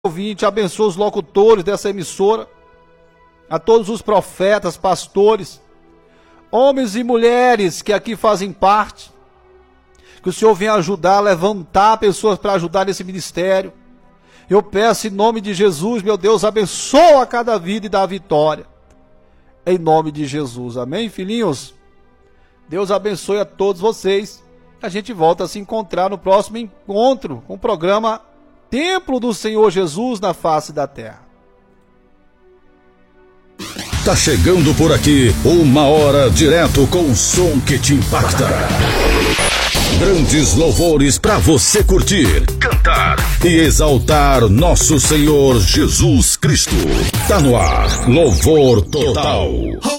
ouvinte, abençoa os locutores dessa emissora, a todos os profetas, pastores, homens e mulheres que aqui fazem parte, que o Senhor venha ajudar, levantar pessoas para ajudar nesse ministério. Eu peço em nome de Jesus, meu Deus, abençoa cada vida e dá vitória, em nome de Jesus, amém, filhinhos? Deus abençoe a todos vocês. A gente volta a se encontrar no próximo encontro com o programa Templo do Senhor Jesus na face da terra. Tá chegando por aqui uma hora direto com o som que te impacta. Grandes louvores para você curtir, cantar e exaltar nosso Senhor Jesus Cristo. Tá no ar, Louvor Total.